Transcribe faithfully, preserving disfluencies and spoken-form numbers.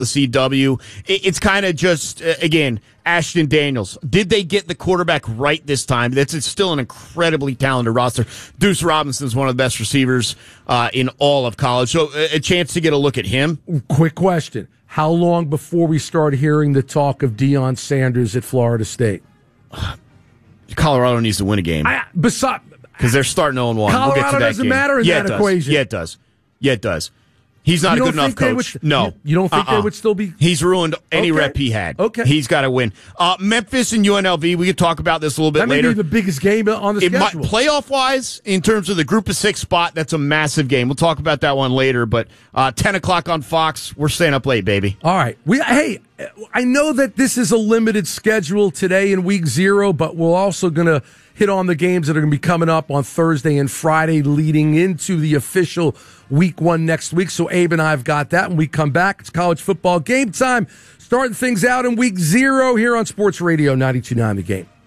the C W. It, it's kind of just, uh, again, Ashton Daniels. Did they get the quarterback right this time? That's it's still an incredibly talented roster. Deuce Robinson is one of the best receivers uh, in all of college. So a, a chance to get a look at him. Quick question. How long before we start hearing the talk of Deion Sanders at Florida State? Colorado needs to win a game. Besides, because they're starting oh and one. Colorado we'll get to that doesn't game. matter in yeah, that it equation. Yeah, it does. Yeah, it does. He's not you a good enough coach. Would, no. You, you don't think uh-uh. they would still be? He's ruined any okay. rep he had. Okay. He's got to win. Uh, Memphis and U N L V, we could talk about this a little bit that later. That may be the biggest game on the it schedule. Might, playoff-wise, in terms of the group of six spot, that's a massive game. We'll talk about that one later. But uh, ten o'clock on Fox, we're staying up late, baby. All right. We Hey, I know that this is a limited schedule today in week zero, but we're also going to hit on the games that are going to be coming up on Thursday and Friday leading into the official week one next week. So Abe and I have got that. When we come back, it's college football game time. Starting things out in week zero here on Sports Radio ninety-two point nine The Game.